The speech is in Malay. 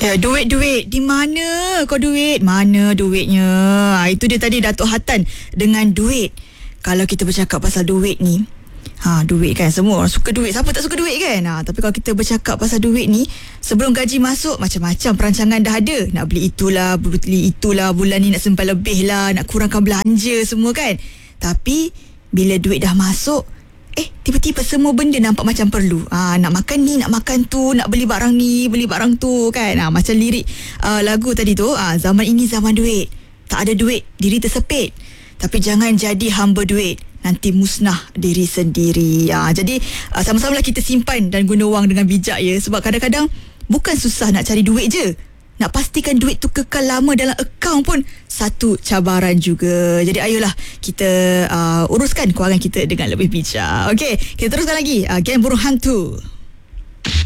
Ya, duit di mana kau duit? Mana duitnya? Itu dia tadi Datuk Hatan dengan duit. Kalau kita bercakap pasal duit ni, duit kan, semua orang suka duit. Siapa tak suka duit kan? Tapi kalau kita bercakap pasal duit ni, sebelum gaji masuk, macam-macam perancangan dah ada. Nak beli itulah, bulan ni nak simpan lebih lah, nak kurangkan belanja semua kan. Tapi bila duit dah masuk, tiba-tiba semua benda nampak macam perlu. Nak makan ni, nak makan tu, nak beli barang ni, beli barang tu kan. Macam lirik lagu tadi tu, zaman ini zaman duit. Tak ada duit, diri tersepit. Tapi jangan jadi hamba duit, nanti musnah diri sendiri. Jadi sama-sama lah kita simpan dan guna wang dengan bijak ya. Sebab kadang-kadang bukan susah nak cari duit je, nak pastikan duit tu kekal lama dalam akaun pun satu cabaran juga. Jadi ayolah kita uruskan kewangan kita dengan lebih bijak. Okey, kita teruskan lagi Geng Burung Hantu.